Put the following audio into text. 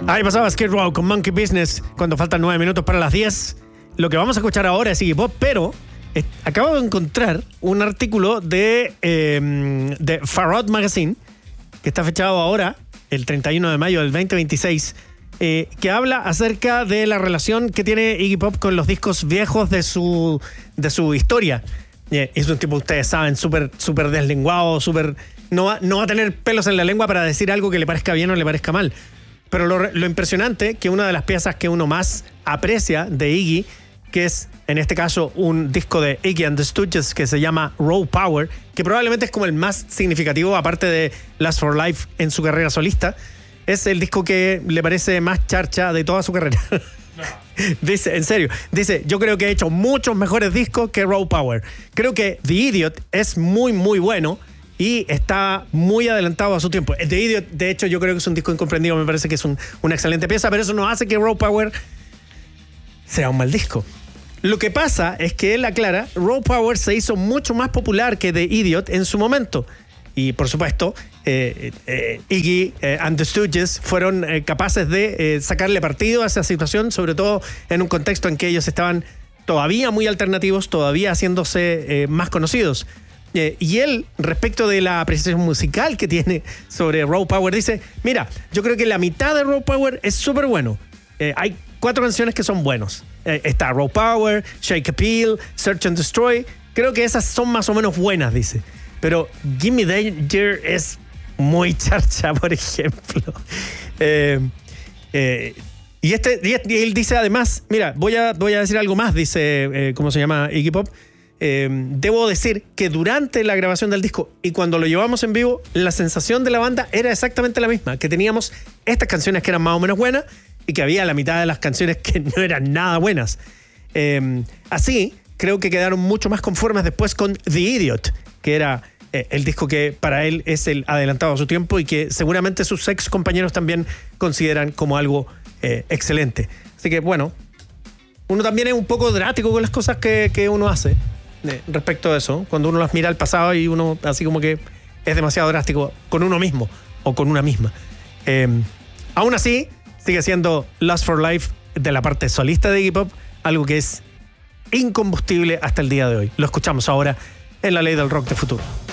Ahí pasaba Skid Row con Monkey Business cuando faltan 9 minutos para las 10. Lo que vamos a escuchar ahora es Iggy Pop, pero acabo de encontrar un artículo de Farrod Magazine, que está fechado ahora, el 31 de mayo del 2026, que habla acerca de la relación que tiene Iggy Pop con los discos viejos de su historia. Es un tipo, ustedes saben, súper deslenguado, no va a tener pelos en la lengua para decir algo que le parezca bien o le parezca mal. Pero lo impresionante, que una de las piezas que uno más aprecia de Iggy, que es en este caso un disco de Iggy and the Stooges que se llama Raw Power, que probablemente es como el más significativo, aparte de Last for Life en su carrera solista, es el disco que le parece más charcha de toda su carrera. No. Dice, en serio, dice, yo creo que ha hecho muchos mejores discos que Raw Power. Creo que The Idiot es muy, muy bueno y está muy adelantado a su tiempo. The Idiot, de hecho, yo creo que es un disco incomprendido, me parece que es una excelente pieza, pero eso no hace que Raw Power sea un mal disco. Lo que pasa es que él aclara, Raw Power se hizo mucho más popular que The Idiot en su momento. Y por supuesto, Iggy and the Stooges fueron capaces de sacarle partido a esa situación, sobre todo en un contexto en que ellos estaban todavía muy alternativos, todavía haciéndose más conocidos. Y él, respecto de la apreciación musical que tiene sobre Raw Power, dice, mira, yo creo que la mitad de Raw Power es súper bueno. Hay 4 canciones que son buenos. Está Raw Power, Shake Appeal, Search and Destroy. Creo que esas son más o menos buenas, dice. Pero Gimme Danger es muy charcha, por ejemplo. Y él dice además, mira, voy a decir algo más, dice, ¿cómo se llama? Iggy Pop. Debo decir que durante la grabación del disco y cuando lo llevamos en vivo, la sensación de la banda era exactamente la misma, que teníamos estas canciones que eran más o menos buenas y que había la mitad de las canciones que no eran nada buenas. Así, creo que quedaron mucho más conformes después con The Idiot, que era el disco que para él es el adelantado a su tiempo y que seguramente sus ex compañeros también consideran como algo excelente. Así que bueno, uno también es un poco drástico con las cosas que uno hace respecto a eso, cuando uno las mira al pasado y uno así como que es demasiado drástico con uno mismo o con una misma. Aún así, sigue siendo Last for Life de la parte solista de Iggy Pop, algo que es incombustible hasta el día de hoy. Lo escuchamos ahora en La Ley del Rock de Futuro.